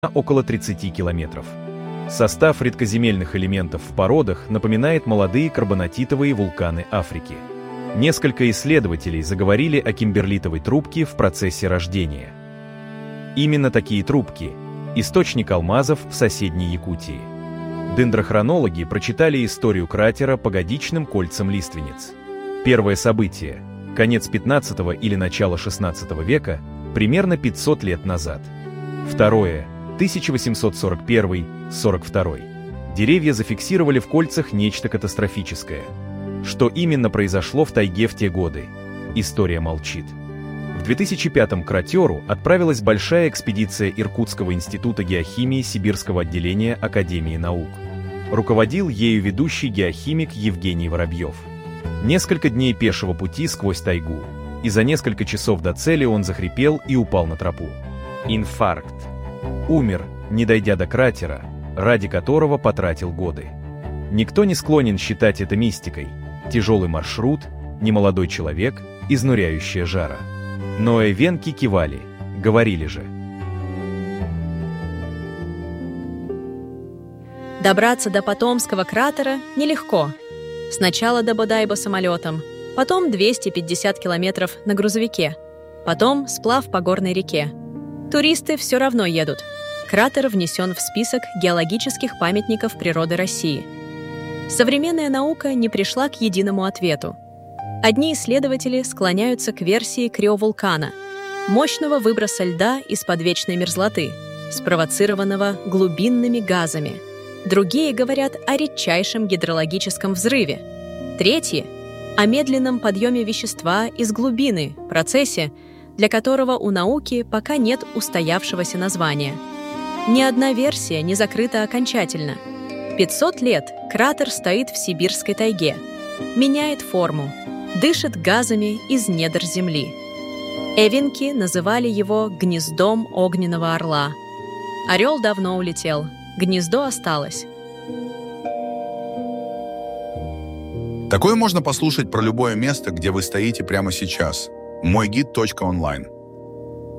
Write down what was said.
около 30 километров. Состав редкоземельных элементов в породах напоминает молодые карбонатитовые вулканы Африки. Несколько исследователей заговорили о кимберлитовой трубке в процессе рождения. Именно такие трубки – источник алмазов в соседней Якутии. Дендрохронологи прочитали историю кратера по годичным кольцам лиственниц. Первое событие – конец 15 или начало 16 века, примерно 500 лет назад. Второе – 1841-42. Деревья зафиксировали в кольцах нечто катастрофическое. Что именно произошло в тайге в те годы? История молчит. В 2005-м к кратеру отправилась большая экспедиция Иркутского института геохимии Сибирского отделения Академии наук. Руководил ею ведущий геохимик Евгений Воробьев. Несколько дней пешего пути сквозь тайгу, и за несколько часов до цели он захрипел и упал на тропу. Инфаркт. Умер, не дойдя до кратера, ради которого потратил годы. Никто не склонен считать это мистикой. Тяжелый маршрут, немолодой человек, изнуряющая жара. Но эвенки кивали, говорили же. Добраться до Потомского кратера нелегко. Сначала до Бодайбо самолетом, потом 250 километров на грузовике, потом сплав по горной реке. Туристы все равно едут. Кратер внесен в список геологических памятников природы России. Современная наука не пришла к единому ответу. Одни исследователи склоняются к версии криовулкана, мощного выброса льда из-под вечной мерзлоты, спровоцированного глубинными газами. Другие говорят о редчайшем гидрологическом взрыве. Третьи — о медленном подъеме вещества из глубины, процессе, для которого у науки пока нет устоявшегося названия. Ни одна версия не закрыта окончательно. 500 лет кратер стоит в сибирской тайге, меняет форму, дышит газами из недр земли. Эвенки называли его гнездом огненного орла. Орел давно улетел, гнездо осталось. Такое можно послушать про любое место, где вы стоите прямо сейчас. Мойгид.онлайн.